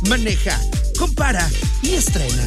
Maneja, compara y estrena.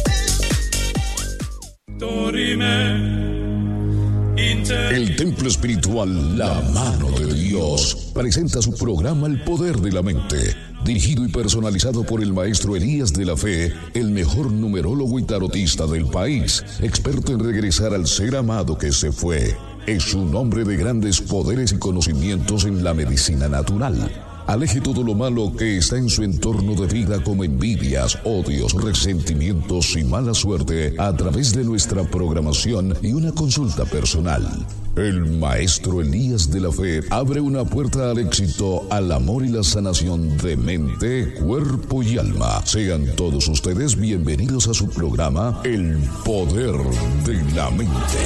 El templo espiritual La Mano de Dios presenta su programa El Poder de la Mente, dirigido y personalizado por el maestro Elías de la Fe, el mejor numerólogo y tarotista del país, experto en regresar al ser amado que se fue. Es un hombre de grandes poderes y conocimientos en la medicina natural. Aleje todo lo malo que está en su entorno de vida, como envidias, odios, resentimientos y mala suerte, a través de nuestra programación y una consulta personal. El maestro Elías de la Fe abre una puerta al éxito, al amor y la sanación de mente, cuerpo y alma. Sean todos ustedes bienvenidos a su programa El Poder de la Mente.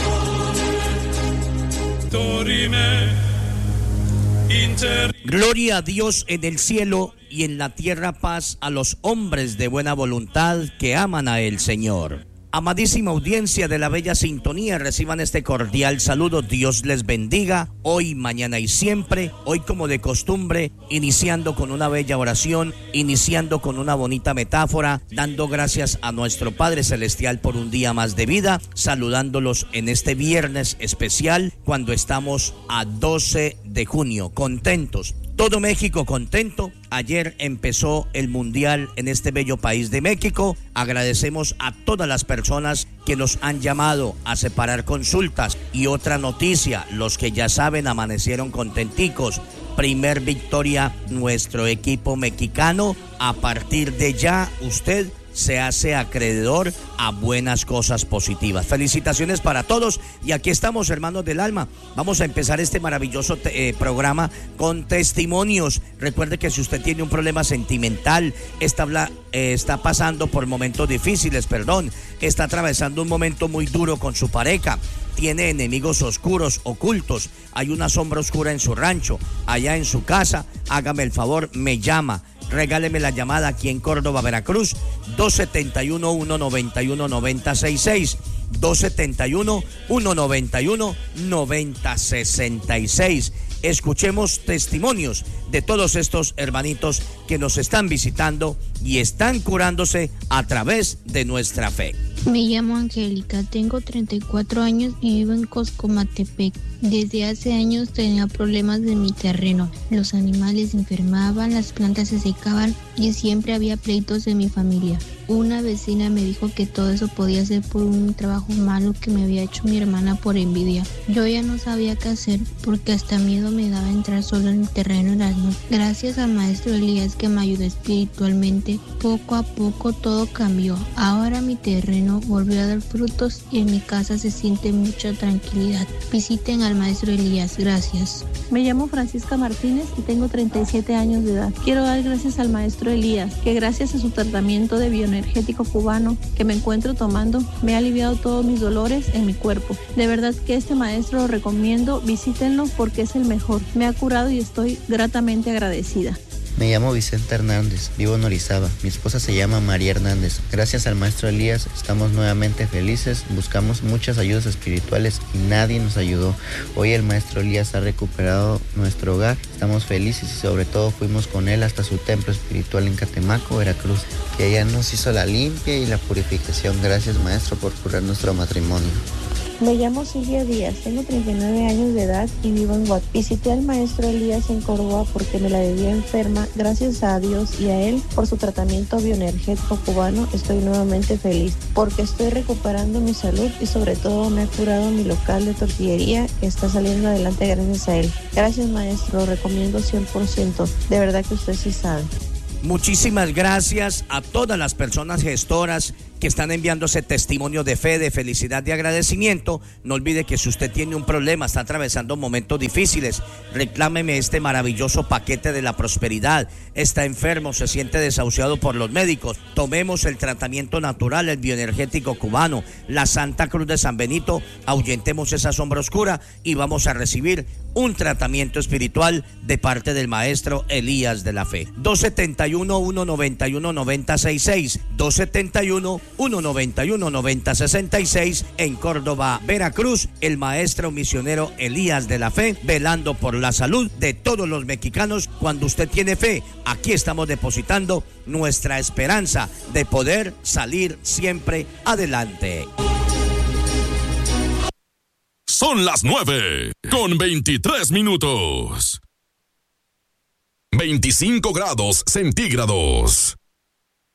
Gloria a Dios en el cielo y en la tierra paz a los hombres de buena voluntad que aman a el Señor. Amadísima audiencia de la bella sintonía, reciban este cordial saludo. Dios les bendiga hoy, mañana y siempre. Hoy, como de costumbre, iniciando con una bella oración, iniciando con una bonita metáfora, dando gracias a nuestro Padre Celestial por un día más de vida, saludándolos en este viernes especial cuando estamos a 12 de junio, contentos. Todo México contento. Ayer empezó el Mundial en este bello país de México. Agradecemos a todas las personas que nos han llamado a separar consultas. Y otra noticia, los que ya saben amanecieron contenticos. Primer victoria nuestro equipo mexicano. A partir de ya usted se hace acreedor a buenas cosas positivas. Felicitaciones para todos y aquí estamos, hermanos del alma. Vamos a empezar este maravilloso programa con testimonios. Recuerde que si usted tiene un problema sentimental, está pasando por momentos difíciles, está atravesando un momento muy duro con su pareja, tiene enemigos oscuros, ocultos, hay una sombra oscura en su rancho, allá en su casa, hágame el favor, me llama. Regáleme la llamada aquí en Córdoba, Veracruz, 271-191-9066, 271-191-9066. Escuchemos testimonios de todos estos hermanitos que nos están visitando y están curándose a través de nuestra fe. Me llamo Angélica, tengo 34 años y vivo en Coscomatepec. Desde hace años tenía problemas de mi terreno. Los animales se enfermaban, las plantas se secaban y siempre había pleitos en mi familia. Una vecina me dijo que todo eso podía ser por un trabajo malo que me había hecho mi hermana por envidia. Yo ya no sabía qué hacer porque hasta miedo me daba entrar solo en el terreno en las noches. Gracias al maestro Elías, que me ayudó espiritualmente, poco a poco todo cambió. Ahora mi terreno volvió a dar frutos y en mi casa se siente mucha tranquilidad. Visiten al maestro Elías. Gracias. Me llamo Francisca Martínez y tengo 37 años de edad. Quiero dar gracias al maestro Elías, que gracias a su tratamiento de bioenergético cubano que me encuentro tomando, me ha aliviado todos mis dolores en mi cuerpo. De verdad que este maestro lo recomiendo, visítenlo porque es el mejor. Me ha curado y estoy gratamente agradecida. Me llamo Vicente Hernández, vivo en Orizaba. Mi esposa se llama María Hernández. Gracias al maestro Elías estamos nuevamente felices. Buscamos muchas ayudas espirituales y nadie nos ayudó. Hoy el maestro Elías ha recuperado nuestro hogar. Estamos felices y sobre todo fuimos con él hasta su templo espiritual en Catemaco, Veracruz, que allá nos hizo la limpia y la purificación. Gracias, maestro, por curar nuestro matrimonio. Me llamo Silvia Díaz, tengo 39 años de edad y vivo en Guatemala. Visité al maestro Elías en Córdoba porque me la debía enferma. Gracias a Dios y a él por su tratamiento bioenergético cubano estoy nuevamente feliz porque estoy recuperando mi salud y sobre todo me ha curado mi local de tortillería que está saliendo adelante gracias a él. Gracias, maestro, lo recomiendo 100%. De verdad que usted sí sabe. Muchísimas gracias a todas las personas gestoras que están enviándose testimonio de fe, de felicidad, de agradecimiento. No olvide que si usted tiene un problema, está atravesando momentos difíciles, reclámeme este maravilloso paquete de la prosperidad. Está enfermo, se siente desahuciado por los médicos. Tomemos el tratamiento natural, el bioenergético cubano, la Santa Cruz de San Benito, ahuyentemos esa sombra oscura y vamos a recibir un tratamiento espiritual de parte del maestro Elías de la Fe. 271-191-9066, 271 191-9066. En Córdoba, Veracruz, el maestro misionero Elías de la Fe, velando por la salud de todos los mexicanos. Cuando usted tiene fe, aquí estamos depositando nuestra esperanza de poder salir siempre adelante. Son las 9:23. 25 grados centígrados.